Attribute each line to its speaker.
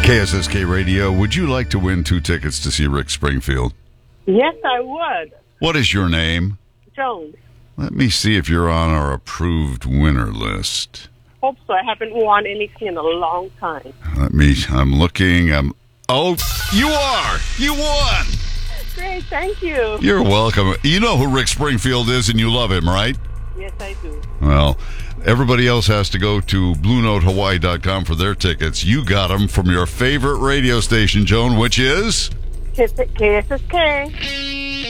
Speaker 1: KSSK Radio, would you like to win 2 tickets to see Rick Springfield?
Speaker 2: Yes, I would.
Speaker 1: What is your name?
Speaker 2: Jones.
Speaker 1: Let me see if you're on our approved winner list.
Speaker 2: Hope so. I haven't won anything in a long time.
Speaker 1: I'm looking. Oh, you are! You won!
Speaker 2: Great, thank you.
Speaker 1: You're welcome. You know who Rick Springfield is and you love him, right?
Speaker 2: Yes, I do.
Speaker 1: Well, everybody else has to go to BlueNoteHawaii.com for their tickets. You got them from your favorite radio station, Joan, which is?
Speaker 2: KSSK.